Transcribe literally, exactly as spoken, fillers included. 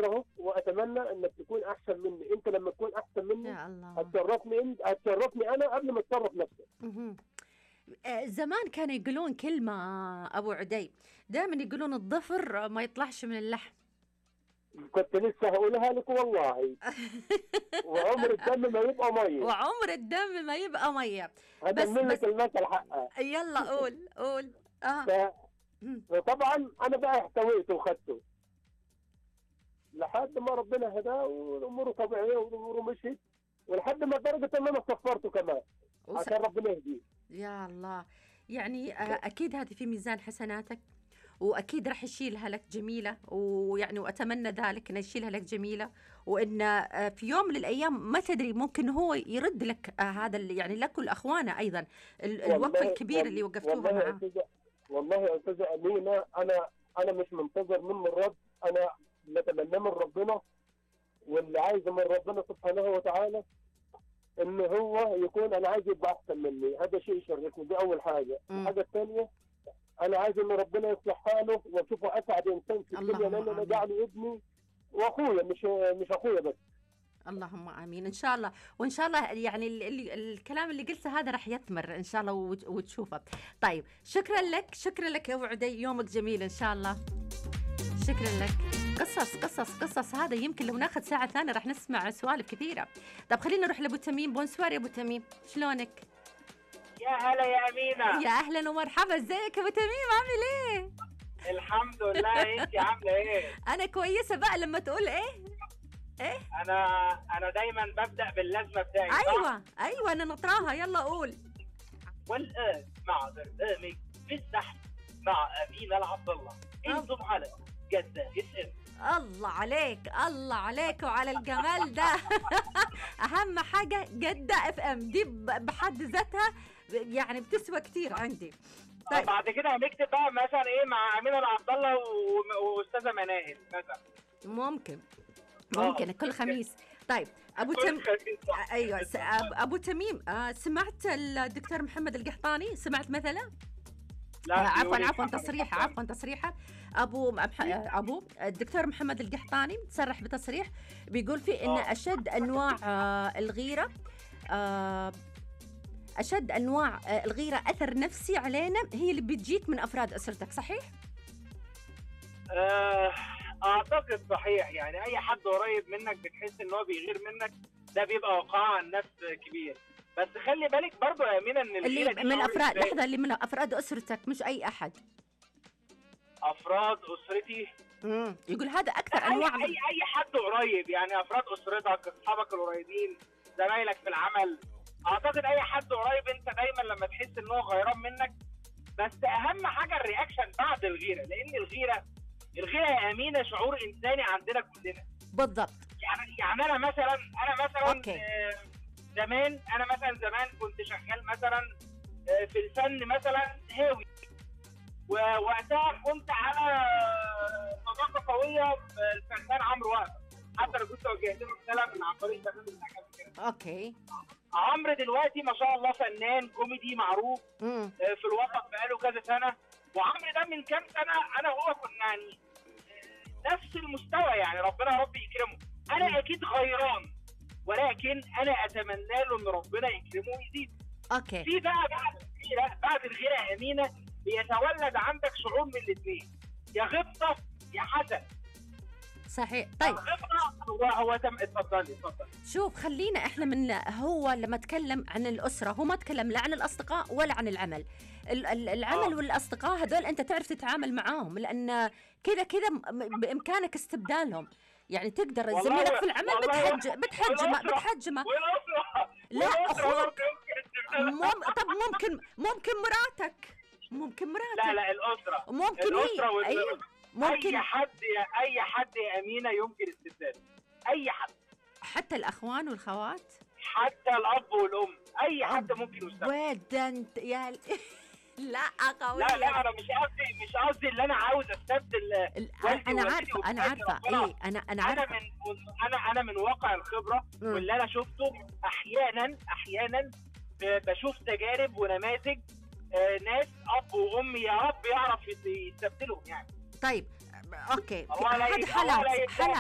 كبير اهو، واتمنى انك تكون احسن مني. انت لما تكون احسن مني يا الله. هتشرفني انت، هتشرفني انا قبل ما تشرف نفسك. مهم. آه، زمان كانوا يقولون كلمة أبو عدي، دائما يقولون الضفر ما يطلعش من اللحم. كنت لسه هقولها لك والله. وعمر الدم ما يبقى ميه. وعمر الدم ما يبقى مية. بس هكمل بس لك المثل حقها. يلا قول قول. اه. ف- مم. فطبعا انا بقى احتويته وخدته لحد ما ربنا هداه والامور طبيعيه والامور مشيت، ولحد ما درجه ان انا صفرته كمان وس... عشان ربنا يهديه. يا الله. يعني آه، أكيد هذه في ميزان حسناتك، وأكيد راح يشيلها لك جميلة، ويعني وأتمنى ذلك إنه يشيلها لك جميلة، وإن آه، في يوم من الأيام ما تدري ممكن هو يرد لك آه، هذا اللي يعني لك والأخوانه أيضا ال- الوقفة والله الكبيرة اللي وال- وقفتوها والله يا معاه. استاذه، والله يا استاذه امينه، انا انا مش منتظر منه الرد، انا بتمنى من ربنا واللي عايزه من ربنا سبحانه وتعالى ان هو يكون، انا عايز يبقى احسن مني، هذا شيء يشرفني، دي اول حاجه. مم. الحاجه الثانيه انا عايز ان ربنا يصلح حاله واشوفه اسعد انسان في الدنيا، اللهم لان انا آمين. جعله ابني واخويا، مش مش اخويا بس. اللهم امين ان شاء الله. وان شاء الله يعني ال ال الكلام اللي قلته هذا راح يثمر ان شاء الله وت- وتشوفه. طيب شكرا لك، شكرا لك يا ابو عدي، يومك جميل ان شاء الله. شكرا لك. قصص قصص قصص، هذا يمكن لو ناخذ ساعه ثانيه راح نسمع سوالف كثيره. طب خلينا نروح لابو تميم. بونسوار يا ابو تميم، شلونك؟ يا هلا يا أمينة. يا اهلا ومرحبا، ازيك يا ابو تميم، عامل ايه؟ الحمد لله، انت عاملة ايه؟ انا كويسه بقى لما تقول ايه؟ ايه؟ انا انا دايما ببدأ باللازمة بتاعي، صح؟ ايوه ايوه انا نطراها، يلا قول. والآن مع برنامج في الزحف مع أمينة العبد الله، انتم على جدة اف ام. الله عليك، الله عليك وعلى الجمال ده. اهم حاجه جده اف ام دي ب- بحد ذاتها يعني بتسوى كتير عندي. طيب بعد كده هنكتب بقى مثلا ايه مع أمينة العبد الله و- وأستاذة مناهل مثلا. ممكن آه. ممكن كل خميس. طيب ابو تم ايوه س... أب- ابو تميم، آه، سمعت الدكتور محمد القحطاني؟ سمعت مثلا؟ لا، آه، عفوا بيقولي عفوا محمد تصريح الحسن. عفوا تصريحه ابو مح... آه، ابو الدكتور محمد القحطاني تصرح بتصريح بيقول فيه ان آه. اشد انواع آه، الغيره آه، اشد انواع آه، الغيره اثر نفسي علينا هي اللي بتجيك من افراد اسرتك، صحيح؟ آه، اعتقد صحيح، يعني اي حد قريب منك بتحس ان هو بيغير منك، ده بيبقى وقاع عن نفس كبير. بس خلي بالك برضو يا امينه ان اللي الغيره دي من شعور افراد إزاي؟ لحظه اللي من افراد اسرتك مش اي احد. افراد اسرتي، امم يقول هذا اكثر اي انواع اي اي حد قريب، يعني افراد اسرتك، اصحابك القريبين، زمايلك في العمل. اعتقد اي حد قريب انت دايما لما تحس ان هو غيران منك. بس اهم حاجه الرياكشن بعد الغيره، لان الغيره الغيره يا امينه شعور انساني عندنا كلنا. بالضبط. يعني يعني انا مثلا انا مثلا أوكي. آه، زمان انا مثلا زمان كنت شغال مثلا آه، في الفن مثلا هاوي، ووقتها كنت على صداقه قويه بالفنان عمرو وهب، حتى انا كنت وجهت له رساله من عن طريق برنامج الحكم كده. اوكي. عمرو دلوقتي ما شاء الله فنان كوميدي معروف امم آه، في الوسط بقاله كذا سنه، وعمرو ده من كام سنه انا وهو كنا يعني آه، نفس المستوى، يعني ربنا يا رب يكرمه. انا اكيد غيران، ولكن انا اتمنى له ان ربنا يكرمه ويزيد. اوكي. في بقى بعد الغيره بعد الغيره يا امينه بيتولد عندك شعور من الاثنين، يا غبطه يا حسد. صحيح. طيب الغبطه هو هو تم اتفضلي اتفضلي. شوف خلينا احنا من هو لما تكلم عن الأسرة هو ما تكلم لا عن الأصدقاء ولا عن العمل. ال- ال- العمل آه. والأصدقاء هذول أنت تعرف تتعامل معاهم، لأن كذا كذا م- بإمكانك استبدالهم. يعني تقدر والله- زميلك في العمل والله- بتحج بتحجمه والأسرة- بتحجمه والاسره لا، والاسره أخوك. برضه يمكن استبدالها. مم... طب ممكن ممكن مراتك ممكن مراتك لا لا الاسره ممكن الاسره هي وال- أيوة. ممكن اي حد يا اي حد يا امينه يمكن استبداله، اي حد، حتى الأخوان والخوات. حتى الاب والام، اي حد ممكن يستبدل. وده انت يا ال- لا قوية. لا لا انا مش قصدي مش قصدي اللي انا عاوز استبدل ال- والدي انا ووالدتي عارفه انا وإخواتي عارفه ربنا. ايه انا انا انا عارفه من انا انا من واقع الخبره مم. واللي انا شفته احيانا احيانا ب- بشوف تجارب ونماذج آه، ناس اب وام يا رب يعرف يستبدلهم يعني. طيب اوكي الله لا هذه يجزاك- حالات الله لا يجزاك. حالات